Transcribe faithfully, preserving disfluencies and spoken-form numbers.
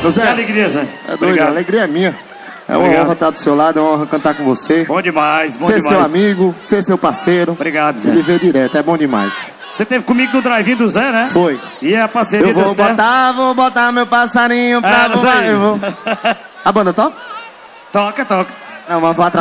Zé, que alegria, Zé. É doido, a alegria é minha. É uma Obrigado. honra estar do seu lado, é uma honra cantar com você. Bom demais, bom ser demais. Ser seu amigo, ser seu parceiro. Obrigado, Zé. Ele vê direto, é bom demais. Você teve comigo no drive-in do Zé, né? Foi. E a parceria Eu vou deu certo. botar, vou botar meu passarinho pra Ah, voar. aí. Eu vou... A banda toca? Toca, toca. Não, mas vou atrás.